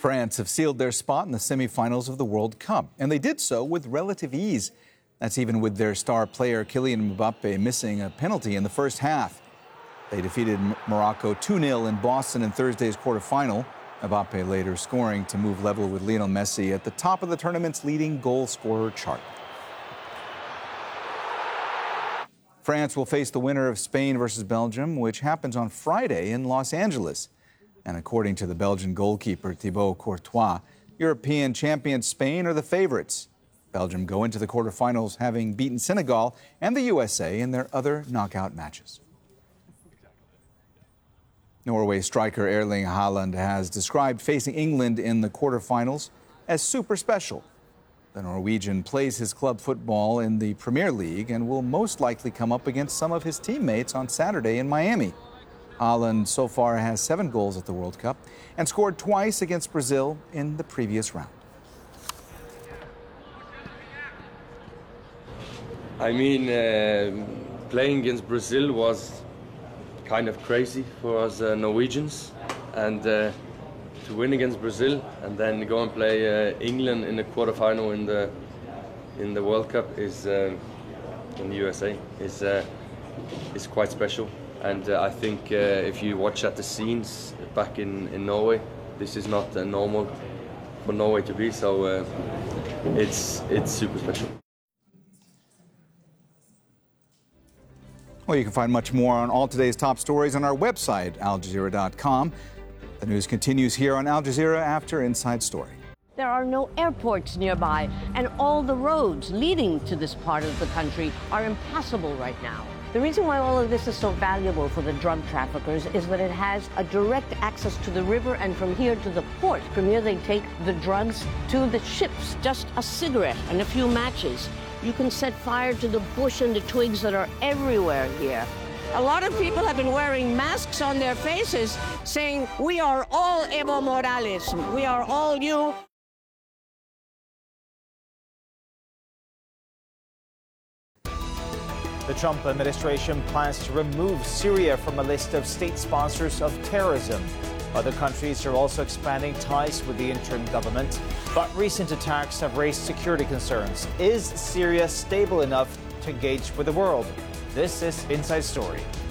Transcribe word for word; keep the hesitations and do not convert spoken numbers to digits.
France have sealed their spot in the semifinals of the World Cup, and they did so with relative ease. That's even with their star player Kylian Mbappe missing a penalty in the first half. They defeated Morocco two nil in Boston in Thursday's quarterfinal. Mbappe later scoring to move level with Lionel Messi at the top of the tournament's leading goal scorer chart. France will face the winner of Spain versus Belgium, which happens on Friday in Los Angeles. And according to the Belgian goalkeeper Thibaut Courtois, European champion Spain are the favorites. Belgium go into the quarterfinals having beaten Senegal and the U S A in their other knockout matches. Norway striker Erling Haaland has described facing England in the quarterfinals as super special. The Norwegian plays his club football in the Premier League and will most likely come up against some of his teammates on Saturday in Miami. Haaland so far has seven goals at the World Cup and scored twice against Brazil in the previous round. I mean, uh, playing against Brazil was kind of crazy for us uh, Norwegians, and uh, to win against Brazil and then go and play uh, England in the quarterfinal in the in the World Cup is uh, in the U S A is uh, is quite special. And uh, I think uh, if you watch at the scenes back in, in Norway, this is not uh, normal for Norway to be, so uh, it's it's super special. Well, you can find much more on all today's top stories on our website, al jazeera dot com. The news continues here on Al Jazeera after Inside Story. There are no airports nearby, and all the roads leading to this part of the country are impassable right now. The reason why all of this is so valuable for the drug traffickers is that it has a direct access to the river and from here to the port. From here they take the drugs to the ships. Just a cigarette and a few matches. You can set fire to the bush and the twigs that are everywhere here. A lot of people have been wearing masks on their faces saying, "We are all Evo Morales. We are all you." The Trump administration plans to remove Syria from a list of state sponsors of terrorism. Other countries are also expanding ties with the interim government, but recent attacks have raised security concerns. Is Syria stable enough to engage with the world? This is Inside Story.